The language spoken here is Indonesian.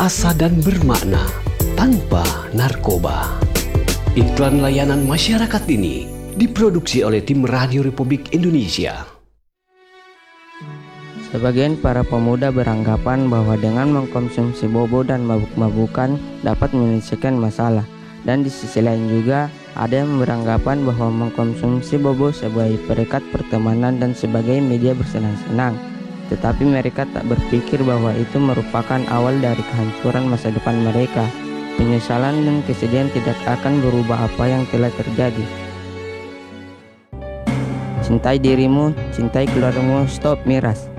berasa dan bermakna tanpa narkoba. Iklan layanan masyarakat ini diproduksi oleh tim Radio Republik Indonesia. Sebagian para pemuda beranggapan bahwa dengan mengkonsumsi bobo dan mabuk-mabukan dapat menyelesaikan masalah. Dan di sisi lain juga ada yang beranggapan bahwa mengkonsumsi bobo sebagai perekat pertemanan dan sebagai media bersenang-senang. Tetapi mereka tak berpikir bahwa itu merupakan awal dari kehancuran masa depan mereka. Penyesalan dan kesedihan tidak akan berubah apa yang telah terjadi. Cintai dirimu, cintai keluargamu, stop miras.